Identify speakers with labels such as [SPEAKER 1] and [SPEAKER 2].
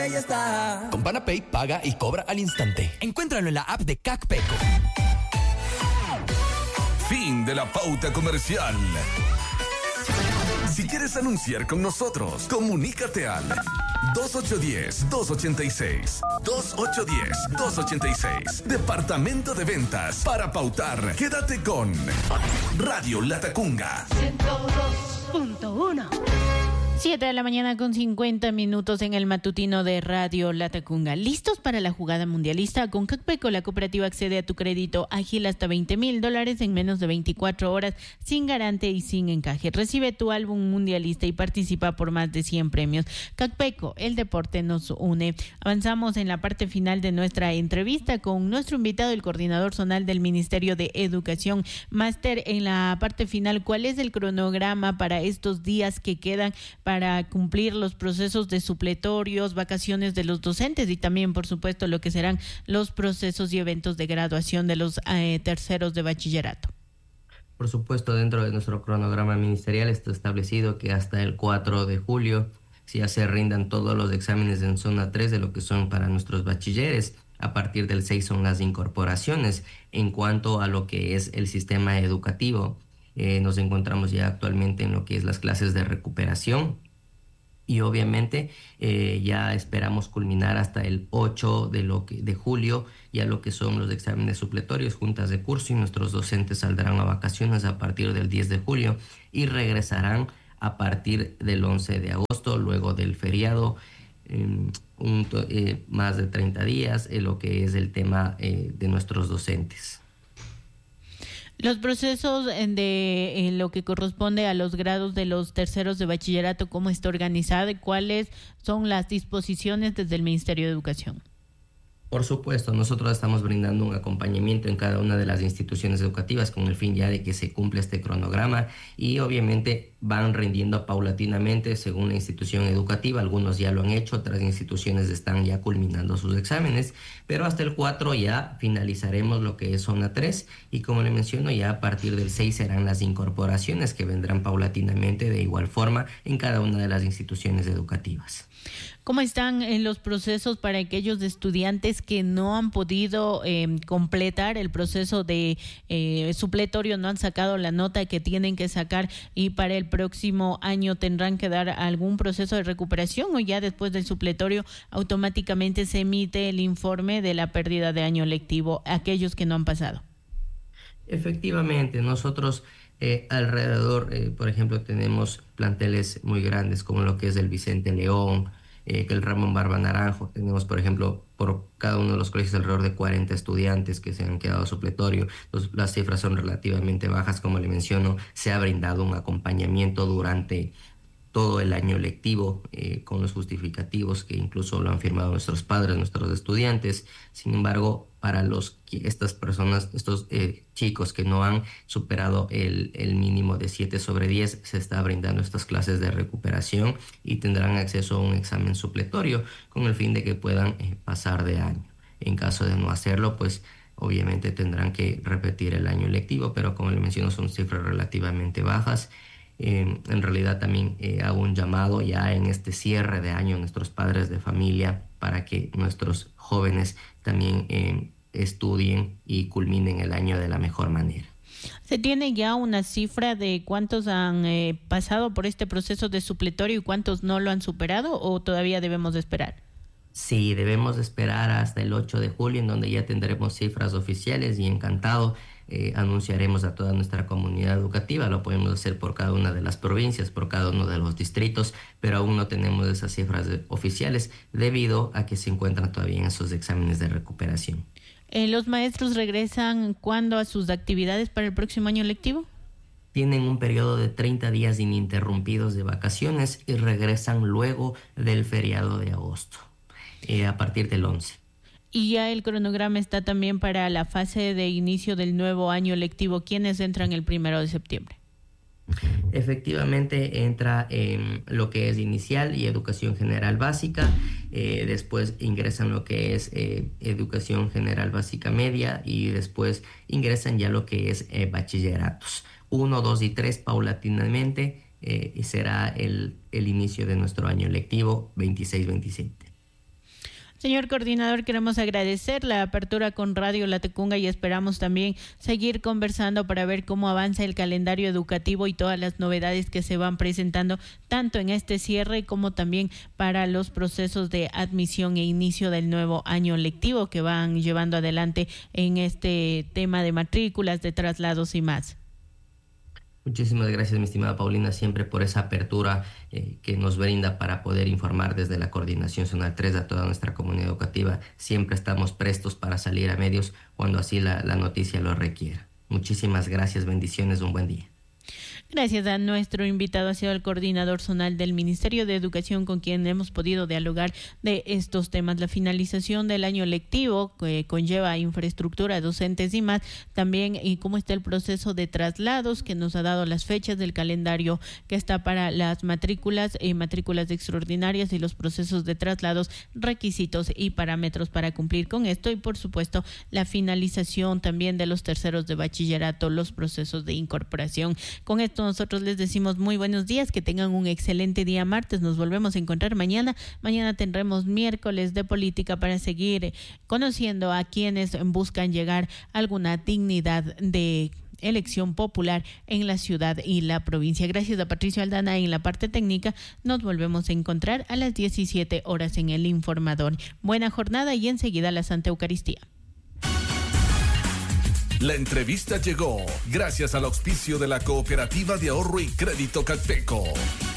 [SPEAKER 1] Ella está.
[SPEAKER 2] Con Panapay paga y cobra al instante. Encuéntralo en la app de CACPECO.
[SPEAKER 3] Fin de la pauta comercial. Si quieres anunciar con nosotros, comunícate al 2810-286. 2810-286. Departamento de Ventas. Para pautar, quédate con Radio Latacunga
[SPEAKER 4] 102.1. 7 de la mañana con 50 minutos en el matutino de Radio Latacunga. ¿Listos para la jugada mundialista? Con CACPECO, la cooperativa accede a tu crédito ágil hasta $20,000 en menos de 24 horas, sin garante y sin encaje. Recibe tu álbum mundialista y participa por más de 100 premios. CACPECO, el deporte nos une. Avanzamos en la parte final de nuestra entrevista con nuestro invitado, el coordinador zonal del Ministerio de Educación. Máster, en la parte final, ¿cuál es el cronograma para estos días que quedan para cumplir los procesos de supletorios, vacaciones de los docentes y también, por supuesto, lo que serán los procesos y eventos de graduación de los terceros de bachillerato?
[SPEAKER 5] Por supuesto, dentro de nuestro cronograma ministerial está establecido que hasta el 4 de julio ya se rindan todos los exámenes en zona 3 de lo que son para nuestros bachilleres. A partir del 6 son las incorporaciones. En cuanto a lo que es el sistema educativo, nos encontramos ya actualmente en lo que es las clases de recuperación y obviamente ya esperamos culminar hasta el 8 de julio ya lo que son los exámenes supletorios, juntas de curso, y nuestros docentes saldrán a vacaciones a partir del 10 de julio y regresarán a partir del 11 de agosto, luego del feriado, más de 30 días, lo que es el tema de nuestros docentes.
[SPEAKER 4] Los procesos de lo que corresponde a los grados de los terceros de bachillerato, ¿cómo está organizado y cuáles son las disposiciones desde el Ministerio de Educación?
[SPEAKER 5] Por supuesto, nosotros estamos brindando un acompañamiento en cada una de las instituciones educativas con el fin ya de que se cumpla este cronograma y obviamente van rindiendo paulatinamente según la institución educativa. Algunos ya lo han hecho, otras instituciones están ya culminando sus exámenes, pero hasta el 4 ya finalizaremos lo que es zona 3 y como le menciono, ya a partir del 6 serán las incorporaciones que vendrán paulatinamente de igual forma en cada una de las instituciones educativas.
[SPEAKER 4] ¿Cómo están los procesos para aquellos estudiantes que no han podido completar el proceso de supletorio, no han sacado la nota que tienen que sacar y para el próximo año tendrán que dar algún proceso de recuperación o ya después del supletorio automáticamente se emite el informe de la pérdida de año lectivo a aquellos que no han pasado?
[SPEAKER 5] Efectivamente, nosotros alrededor, por ejemplo, tenemos planteles muy grandes como lo que es el Vicente León, que el Ramón Barba Naranjo. Tenemos, por ejemplo, por cada uno de los colegios alrededor de 40 estudiantes que se han quedado supletorio. Entonces, las cifras son relativamente bajas, como le menciono. Se ha brindado un acompañamiento durante todo el año lectivo con los justificativos que incluso lo han firmado nuestros padres, nuestros estudiantes. Sin embargo, para estas personas, estos chicos que no han superado el mínimo de 7/10, se está brindando estas clases de recuperación y tendrán acceso a un examen supletorio con el fin de que puedan pasar de año. En caso de no hacerlo, pues obviamente tendrán que repetir el año lectivo, pero como le menciono, son cifras relativamente bajas. En realidad también hago un llamado ya en este cierre de año a nuestros padres de familia para que nuestros jóvenes también estudien y culminen el año de la mejor manera.
[SPEAKER 4] ¿Se tiene ya una cifra de cuántos han pasado por este proceso de supletorio y cuántos no lo han superado o todavía debemos de esperar?
[SPEAKER 5] Sí, debemos esperar hasta el 8 de julio en donde ya tendremos cifras oficiales y encantado anunciaremos a toda nuestra comunidad educativa. Lo podemos hacer por cada una de las provincias, por cada uno de los distritos, pero aún no tenemos esas cifras oficiales debido a que se encuentran todavía en esos exámenes de recuperación.
[SPEAKER 4] ¿Los maestros regresan cuándo a sus actividades para el próximo año lectivo?
[SPEAKER 5] Tienen un periodo de 30 días ininterrumpidos de vacaciones y regresan luego del feriado de agosto, a partir del 11.
[SPEAKER 4] Y ya el cronograma está también para la fase de inicio del nuevo año lectivo. ¿Quiénes entran el 1 de septiembre?
[SPEAKER 5] Efectivamente entra lo que es inicial y educación general básica, después ingresan lo que es educación general básica media y después ingresan ya lo que es bachilleratos. 1, 2 y 3 paulatinamente será el inicio de nuestro año lectivo 26-27.
[SPEAKER 4] Señor coordinador, queremos agradecer la apertura con Radio Latacunga y esperamos también seguir conversando para ver cómo avanza el calendario educativo y todas las novedades que se van presentando, tanto en este cierre como también para los procesos de admisión e inicio del nuevo año lectivo que van llevando adelante en este tema de matrículas, de traslados y más.
[SPEAKER 5] Muchísimas gracias, mi estimada Paulina, siempre por esa apertura que nos brinda para poder informar desde la Coordinación Zonal 3 a toda nuestra comunidad educativa. Siempre estamos prestos para salir a medios cuando así la noticia lo requiera. Muchísimas gracias, bendiciones, un buen día.
[SPEAKER 4] Gracias a nuestro invitado, ha sido el coordinador zonal del Ministerio de Educación, con quien hemos podido dialogar de estos temas. La finalización del año lectivo que conlleva infraestructura, docentes y más, también y cómo está el proceso de traslados, que nos ha dado las fechas del calendario que está para las matrículas extraordinarias y los procesos de traslados, requisitos y parámetros para cumplir con esto, y por supuesto la finalización también de los terceros de bachillerato, los procesos de incorporación. Con esto nosotros les decimos muy buenos días, que tengan un excelente día martes. Nos volvemos a encontrar mañana. Mañana tendremos miércoles de política para seguir conociendo a quienes buscan llegar a alguna dignidad de elección popular en la ciudad y la provincia. Gracias a Patricio Aldana en la parte técnica. Nos volvemos a encontrar a las 17 horas en El Informador. Buena jornada y enseguida la Santa Eucaristía.
[SPEAKER 3] La entrevista llegó gracias al auspicio de la Cooperativa de Ahorro y Crédito Cacteco.